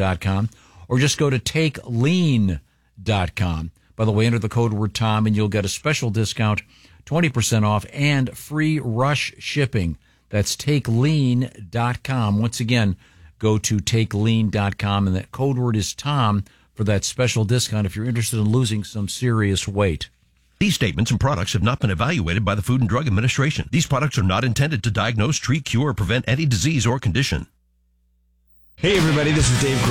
TakeOver.com, or just go to TakeLean.com. By the way, enter the code word Tom and you'll get a special discount, 20% off, and free rush shipping. That's TakeLean.com. Once again, go to TakeLean.com, and that code word is Tom for that special discount if you're interested in losing some serious weight. These statements and products have not been evaluated by the Food and Drug Administration. These products are not intended to diagnose, treat, cure, or prevent any disease or condition. Hey, everybody, this is Dave